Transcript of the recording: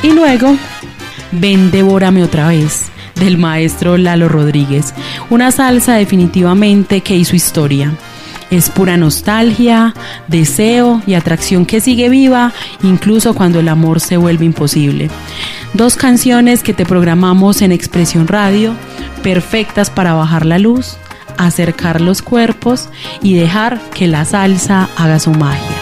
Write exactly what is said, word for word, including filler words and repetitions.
Y luego, Ven, devórame otra vez, del maestro Lalo Rodríguez. Una salsa definitivamente que hizo historia. Es pura nostalgia, deseo y atracción que sigue viva, incluso cuando el amor se vuelve imposible. Dos canciones que te programamos en Expresión Radio, perfectas para bajar la luz, acercar los cuerpos y dejar que la salsa haga su magia.